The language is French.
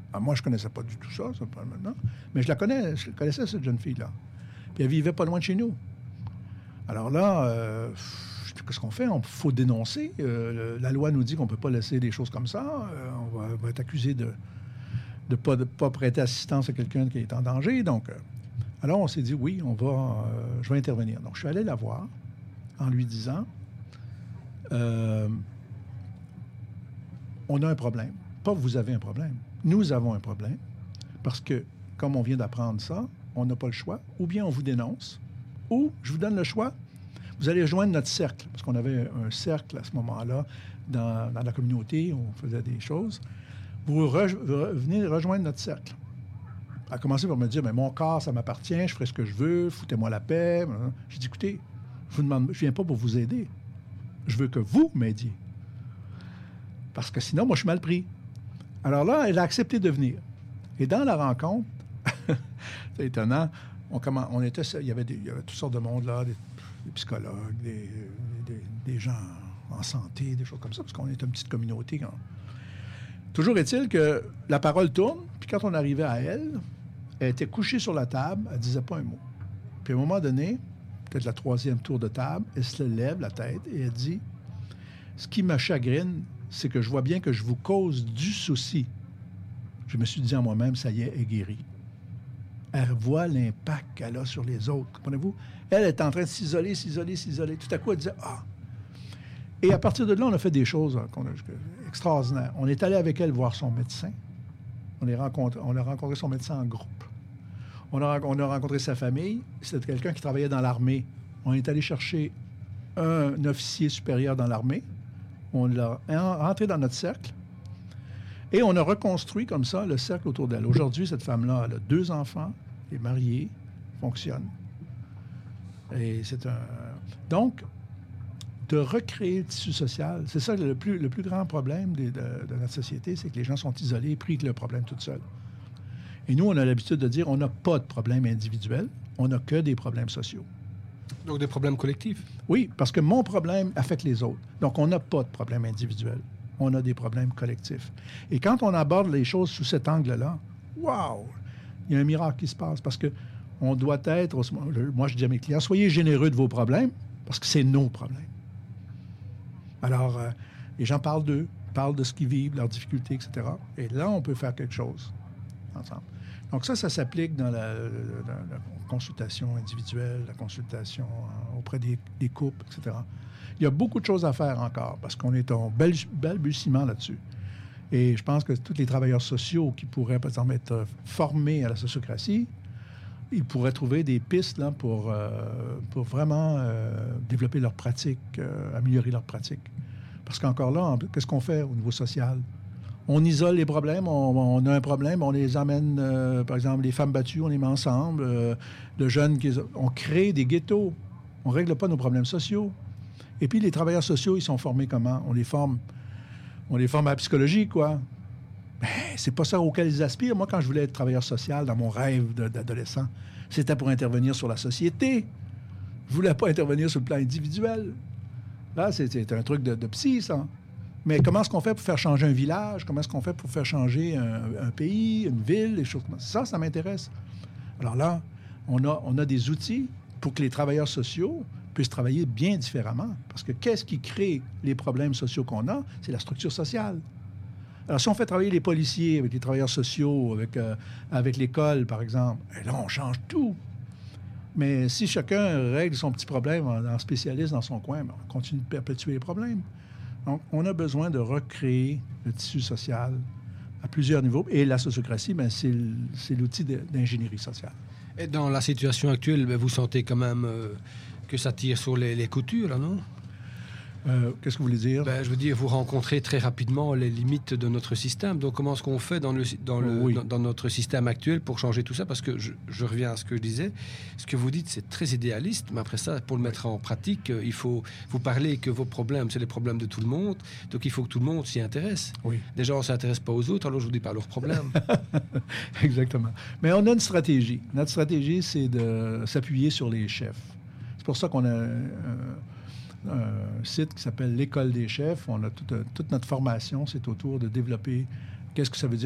Ah, moi, je connaissais pas du tout ça pas maintenant. Mais je connaissais, cette jeune fille-là. Puis elle vivait pas loin de chez nous. Alors là, qu'est-ce qu'on fait? Il faut dénoncer. La loi nous dit qu'on ne peut pas laisser des choses comme ça. On va être accusé de ne pas prêter assistance à quelqu'un qui est en danger. Donc, alors on s'est dit, oui, je vais intervenir. Donc, je suis allé la voir en lui disant, on a un problème. Pas vous avez un problème. Nous avons un problème. Parce que, comme on vient d'apprendre ça, on n'a pas le choix. Ou bien on vous dénonce, ou je vous donne le choix. Vous allez rejoindre notre cercle. Parce qu'on avait un cercle à ce moment-là dans la communauté où on faisait des choses. Vous venez rejoindre notre cercle. Elle a commencé par me dire, mais mon corps, ça m'appartient, je ferai ce que je veux, foutez-moi la paix. J'ai dit, écoutez, je ne viens pas pour vous aider. Je veux que vous m'aidiez. Parce que sinon, moi, je suis mal pris. Alors là, elle a accepté de venir. Et dans la rencontre, c'est étonnant, il y avait toutes sortes de monde là, des psychologues, des gens en santé, des choses comme ça, parce qu'on est une petite communauté. Toujours est-il que la parole tourne, puis quand on arrivait à elle était couchée sur la table, elle ne disait pas un mot. Puis à un moment donné, peut-être la 3e tour de table, elle se lève la tête et elle dit « Ce qui me chagrine, c'est que je vois bien que je vous cause du souci. » Je me suis dit en moi-même, ça y est, elle est guérie. Elle voit l'impact qu'elle a sur les autres, comprenez-vous? Elle est en train de s'isoler. Tout à coup, elle disait « Ah! » Et à partir de là, on a fait des choses extraordinaires. On est allé avec elle voir son médecin. On a rencontré son médecin en groupe. On a rencontré sa famille. C'était quelqu'un qui travaillait dans l'armée. On est allé chercher un officier supérieur dans l'armée. On l'a rentré dans notre cercle. Et on a reconstruit comme ça le cercle autour d'elle. Aujourd'hui, cette femme-là, elle a 2 enfants, est mariée, fonctionne. Et Donc, de recréer le tissu social, c'est ça le plus grand problème de notre société, c'est que les gens sont isolés, pris avec le problème tout seul. Et nous, on a l'habitude de dire, on n'a pas de problème individuel, on n'a que des problèmes sociaux. Donc des problèmes collectifs? Oui, parce que mon problème affecte les autres. Donc, on n'a pas de problème individuel. On a des problèmes collectifs. Et quand on aborde les choses sous cet angle-là, wow! Il y a un miracle qui se passe parce que on doit être, moi je dis à mes clients, soyez généreux de vos problèmes parce que c'est nos problèmes. Alors, les gens parlent d'eux, parlent de ce qu'ils vivent, leurs difficultés, etc. Et là, on peut faire quelque chose ensemble. Donc ça s'applique dans la consultation individuelle, la consultation auprès des couples, etc. Il y a beaucoup de choses à faire encore parce qu'on est en balbutiement là-dessus. Et je pense que tous les travailleurs sociaux qui pourraient, par exemple, être formés à la sociocratie, ils pourraient trouver des pistes là, pour vraiment développer leurs pratiques, améliorer leurs pratiques. Parce qu'encore là, qu'est-ce qu'on fait au niveau social? On isole les problèmes, on a un problème, on les amène, par exemple, les femmes battues, on les met ensemble, de jeunes, on crée des ghettos, on ne règle pas nos problèmes sociaux. Et puis, les travailleurs sociaux, ils sont formés comment? On les forme à la psychologie, quoi. Ben, c'est pas ça auquel ils aspirent. Moi, quand je voulais être travailleur social dans mon rêve d'adolescent, c'était pour intervenir sur la société. Je voulais pas intervenir sur le plan individuel. Là, c'est un truc de psy, ça. Mais comment est-ce qu'on fait pour faire changer un village? Comment est-ce qu'on fait pour faire changer un pays, une ville, des choses comme ça? Ça m'intéresse. Alors là, on a des outils pour que les travailleurs sociaux puissent travailler bien différemment. Parce que qu'est-ce qui crée les problèmes sociaux qu'on a? C'est la structure sociale. Alors, si on fait travailler les policiers avec les travailleurs sociaux, avec l'école, par exemple, et là, on change tout. Mais si chacun règle son petit problème en spécialiste dans son coin, on continue de perpétuer les problèmes. Donc, on a besoin de recréer le tissu social à plusieurs niveaux. Et la sociocratie, bien, c'est l'outil d'ingénierie sociale. Et dans la situation actuelle, vous sentez quand même que ça tire sur les coutures, là, non? Qu'est-ce que vous voulez dire? Je veux dire, vous rencontrez très rapidement les limites de notre système. Donc, comment est-ce qu'on fait dans notre système actuel pour changer tout ça? Parce que je reviens à ce que je disais. Ce que vous dites, c'est très idéaliste. Mais après ça, pour le mettre en pratique, il faut vous parler que vos problèmes, c'est les problèmes de tout le monde. Donc, il faut que tout le monde s'y intéresse. Oui. Les gens ne s'intéressent pas aux autres, alors je vous dis pas leurs problèmes. Exactement. Mais on a une stratégie. Notre stratégie, c'est de s'appuyer sur les chefs. C'est pour ça qu'on a un site qui s'appelle l'École des chefs. On a toute notre formation, c'est autour de développer qu'est-ce que ça veut dire